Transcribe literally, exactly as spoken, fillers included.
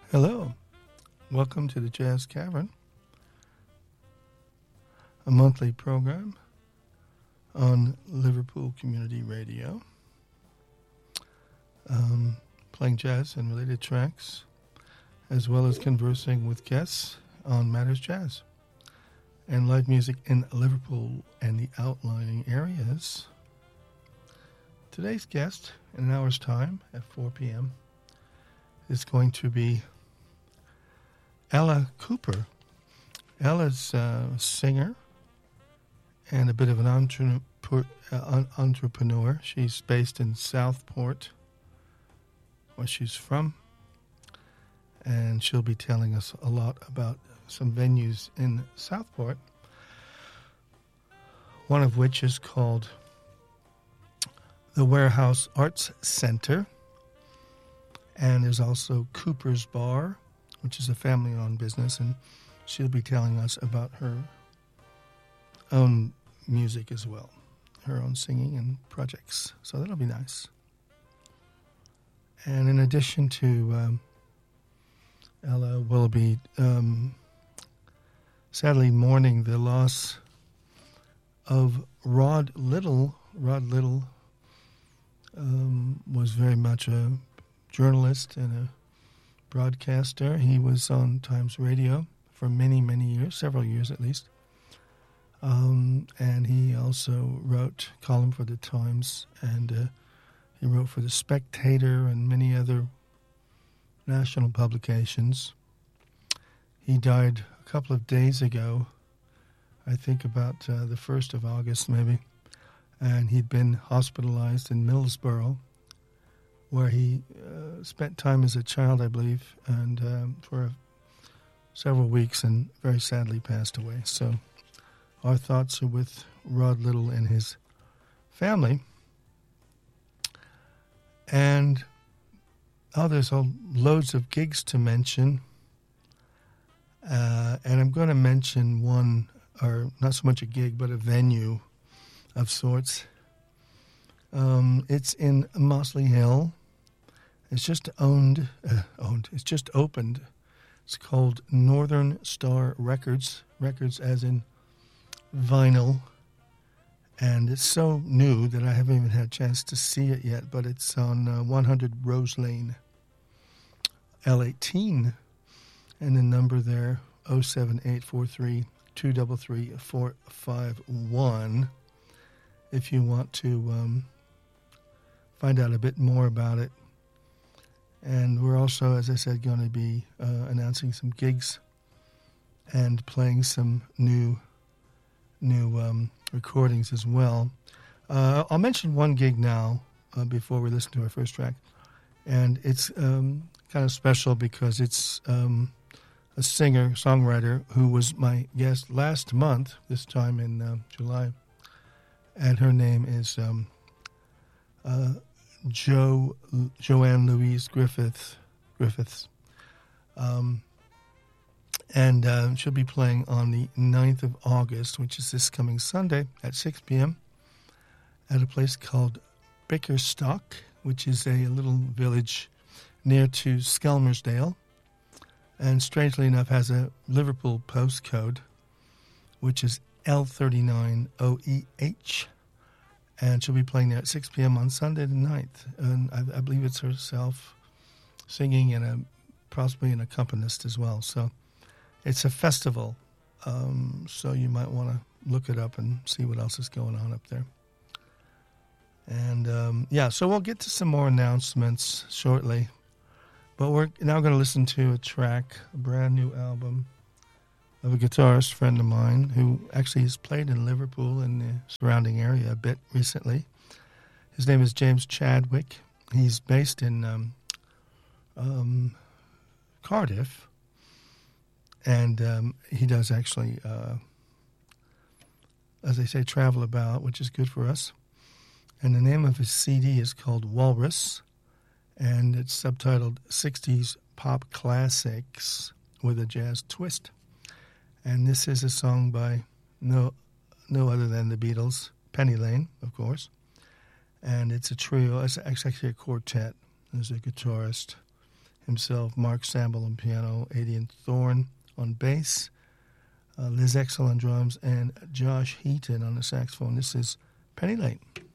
Hello, welcome to the Jazz Cavern, a monthly program on Liverpool Community Radio, um, playing jazz and related tracks, as well as conversing with guests on Matters Jazz and live music in Liverpool and the outlying areas. Today's guest, in an hour's time at four p.m., is going to be Ella Cooper. Ella's a singer and a bit of an entrepreneur. Uh, entrepreneur. She's based in Southport, where she's from, and she'll be telling us a lot about some venues in Southport, one of which is called the Warehouse Arts Center, and there's also Cooper's Bar, which is a family-owned business, and she'll be telling us about her own music as well, her own singing and projects. So that'll be nice. And in addition to um, Ella, will be um, sadly mourning the loss of Rod Little. Rod Little um, was very much a journalist and a broadcaster. He was on Times Radio for many, many years, several years at least. Um, and he also wrote column for the Times, and uh, he wrote for the Spectator and many other national publications. He died a couple of days ago, I think about uh, the first of August maybe, and he'd been hospitalized in Middlesbrough, where he uh, spent time as a child, I believe, and um, for several weeks, and very sadly passed away. So our thoughts are with Rod Little and his family. And oh, there's all, loads of gigs to mention. Uh, and I'm going to mention one, or not so much a gig, but a venue of sorts. Um, it's in Mossley Hill. It's just owned, uh, owned. It's just opened. It's called Northern Star Records, records as in vinyl. And it's so new that I haven't even had a chance to see it yet, but it's on uh, one hundred Rose Lane, L eighteen. And the number there, oh seven eight four three, two three three, four five one. If you want to um, find out a bit more about it. And we're also, as I said, going to be uh, announcing some gigs and playing some new new um, recordings as well. Uh, I'll mention one gig now uh, before we listen to our first track. And it's um, kind of special because it's um, a singer, songwriter who was my guest last month, this time in uh, July. And her name is um, uh, Jo Joanne Louise Griffith Griffiths, um, and uh, she'll be playing on the ninth of August, which is this coming Sunday at six p.m. at a place called Bickerstock, which is a little village near to Skelmersdale, and strangely enough has a Liverpool postcode, which is L thirty-nine O E H, and she'll be playing there at six p.m. on Sunday the ninth, and I, I believe it's herself singing and a, possibly an accompanist as well. So it's a festival, um, so you might want to look it up and see what else is going on up there. And um, yeah, so we'll get to some more announcements shortly, but we're now going to listen to a track, a brand new album of a guitarist friend of mine who actually has played in Liverpool and the surrounding area a bit recently. His name is James Chadwick. He's based in um, um, Cardiff, and um, he does actually, uh, as they say, travel about, which is good for us. And the name of his C D is called Walrus, and it's subtitled sixties Pop Classics with a Jazz Twist. And this is a song by no no other than the Beatles, Penny Lane, of course. And it's a trio. It's actually a quartet. There's a guitarist, himself, Mark Samble on piano, Adian Thorne on bass, uh, Liz Exel on drums, and Josh Heaton on the saxophone. This is Penny Lane.